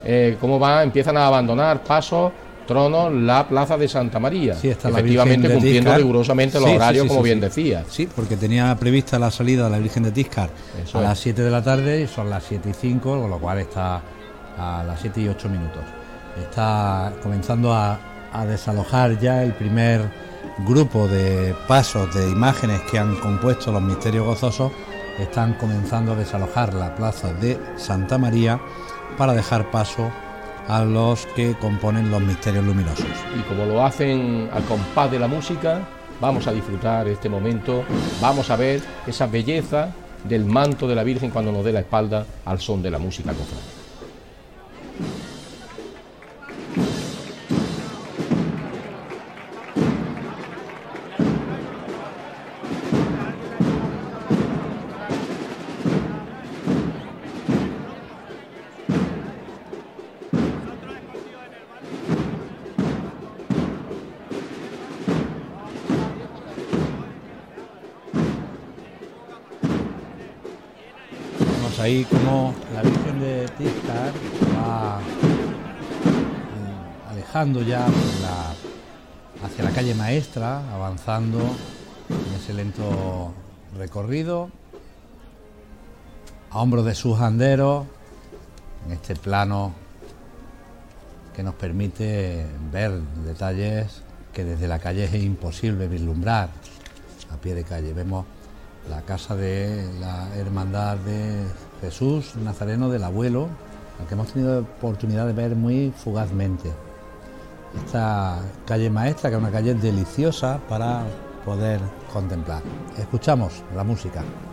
cómo empiezan a abandonar pasos, tronos, la plaza de Santa María. Sí, está efectivamente la cumpliendo Tiscar rigurosamente los horarios, como bien decías. Sí, porque tenía prevista la salida de la Virgen de Tiscar a las 7 de la tarde y son las 7:05, con lo cual está a las 7:08. Está comenzando a desalojar ya el primer grupo de pasos, de imágenes que han compuesto los misterios gozosos. Están comenzando a desalojar la plaza de Santa María para dejar paso a los que componen los misterios luminosos. Y como lo hacen al compás de la música, vamos a disfrutar este momento, vamos a ver esa belleza del manto de la Virgen cuando nos dé la espalda al son de la música cofrade. Ahí como la Virgen de Tiscar va alejando ya hacia la calle Maestra, avanzando en ese lento recorrido, a hombros de sus anderos, en este plano que nos permite ver detalles que desde la calle es imposible vislumbrar a pie de calle. Vemos la casa de la Hermandad de Jesús Nazareno del Abuelo, al que hemos tenido oportunidad de ver muy fugazmente. Esta calle Maestra, que es una calle deliciosa para poder contemplar. Escuchamos la música.